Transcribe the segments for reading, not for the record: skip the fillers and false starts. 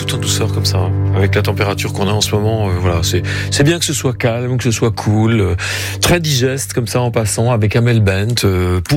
tout en douceur comme ça, avec la température qu'on a en ce moment. Voilà, c'est bien que ce soit calme, que ce soit cool, très digeste comme ça en passant avec Amel Bent. Pourquoi ?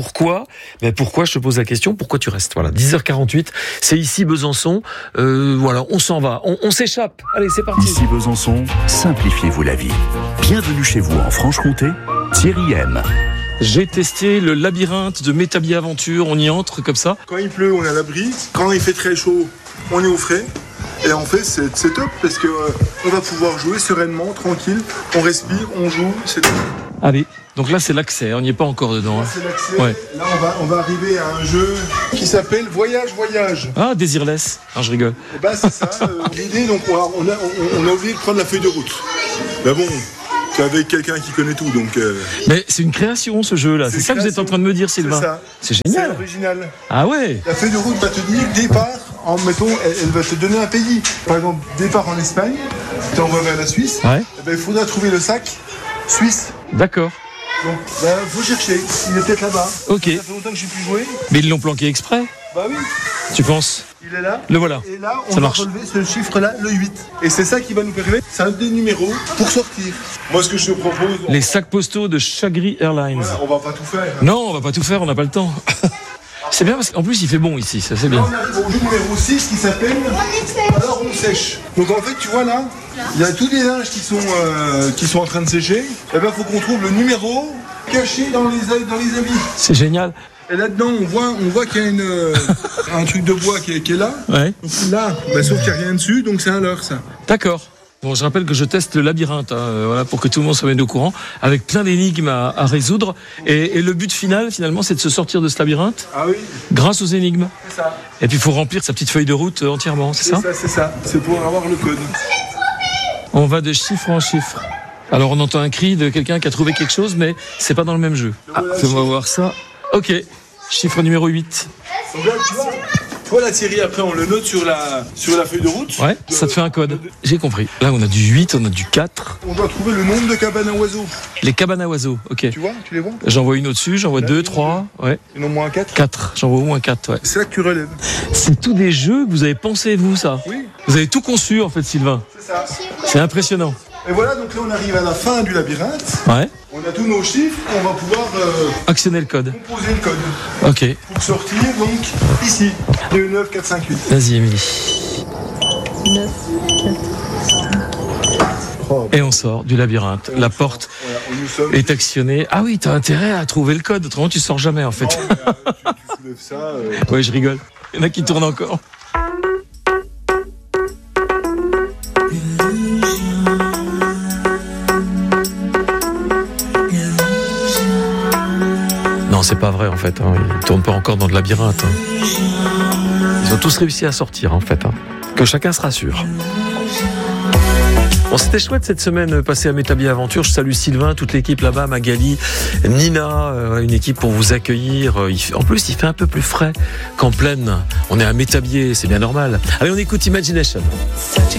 Mais pourquoi, je te pose la question, pourquoi tu restes ? Voilà, 10h48, c'est ici Besançon. Voilà, on s'en va, on s'échappe. Allez, c'est parti. Ici Besançon, simplifiez-vous la vie. Bienvenue chez vous en Franche-Comté, Thierry M. J'ai testé le labyrinthe de Métabie Aventure, on y entre comme ça. Quand il pleut, on est à l'abri. Quand il fait très chaud, on est au frais. Et en fait, c'est top parce que on va pouvoir jouer sereinement, tranquille. On respire, on joue, c'est top. Allez, donc là c'est l'accès, on n'y est pas encore dedans. Là, c'est l'accès. Ouais. Là, on va arriver à un jeu qui s'appelle Voyage. Ah, Désirless. Ah, je rigole. Et bah c'est ça, l'idée. Donc on a oublié de prendre la feuille de route. Mais bon, c'est avec quelqu'un qui connaît tout, donc. Mais c'est une création ce jeu-là. C'est ça que vous êtes en train de me dire, Sylvain. C'est ça. C'est génial. C'est original. Ah ouais. La feuille de route va te dire départ. Elle va te donner un pays. Par exemple, départ en Espagne, tu envoies vers la Suisse. Ouais. Et ben, il faudra trouver le sac suisse. D'accord. Donc, faut chercher. Il est peut-être là-bas. Ok. Ça fait longtemps que j'ai pu jouer. Mais ils l'ont planqué exprès. Bah oui. Tu penses ? Il est là. Le voilà. Et là, on Ça va marche. relever ce chiffre-là, le 8. Et c'est ça qui va nous permettre. C'est un des numéros pour sortir. Moi, ce que je te propose. Les sacs postaux de Chagri Airlines. Voilà, on va pas tout faire. Non, on va pas tout faire, on n'a pas le temps. C'est bien parce qu'en plus il fait bon ici, ça c'est bien. Là, on arrive au jeu numéro 6 qui s'appelle Alors on sèche. Donc en fait, tu vois là, il y a tous les linges qui sont en train de sécher. Et ben, faut qu'on trouve le numéro caché dans les habits. C'est génial. Et là-dedans, on voit qu'il y a un truc de bois qui est là. Ouais. Donc là, sauf qu'il n'y a rien dessus, donc c'est un leurre, ça. D'accord. Bon, je rappelle que je teste le labyrinthe, voilà, pour que tout le monde soit bien au courant, avec plein d'énigmes à résoudre. Et le but final, finalement, c'est de se sortir de ce labyrinthe Ah oui, grâce aux énigmes. c'est ça. Et puis il faut remplir sa petite feuille de route entièrement, c'est ça ? C'est ça. C'est pour avoir le code. On va de chiffre en chiffre. Alors on entend un cri de quelqu'un qui a trouvé quelque chose, mais c'est pas dans le même jeu. Ah, on va voir ça. Ok, chiffre numéro 8. Donc là, tu vois la Thierry, après on le note sur la feuille de route. Ouais, ça te fait un code. J'ai compris. Là on a du 8, on a du 4. On doit trouver le nombre de cabanes à oiseaux. Les cabanes à oiseaux, ok. Tu vois, tu les vois? J'en vois une au-dessus, j'en vois Là, 2, 3, ouais. Il y en a au moins 4. 4, j'en vois au moins 4, ouais. C'est là que tu relèves. C'est tous des jeux que vous avez pensé, vous, ça. Oui. Vous avez tout conçu, en fait, Sylvain. C'est ça. C'est impressionnant. Et voilà, donc là on arrive à la fin du labyrinthe. Ouais. On a tous nos chiffres, on va pouvoir Actionner le code. composer le code. Ok. Pour sortir, donc, ici, 2, 9, 4, 5, 8. Vas-y, Émilie. 9, 4. Et on sort du labyrinthe. La porte Voilà, nous sommes. est actionnée. Ah oui, t'as intérêt à trouver le code, autrement tu sors jamais, en fait. Non, mais, tu soulèves ça. Ouais, je rigole. Il y en a qui tournent encore. Non, c'est pas vrai en fait. Ils tournent pas encore dans le labyrinthe. Ils ont tous réussi à sortir en fait. Que chacun se rassure. Bon, c'était chouette cette semaine passée à Métabie Aventure. Je salue Sylvain, toute l'équipe là-bas, Magali, Nina, une équipe pour vous accueillir. En plus, il fait un peu plus frais qu'en plaine. On est à Métabier, c'est bien normal. Allez, on écoute Imagination. Such a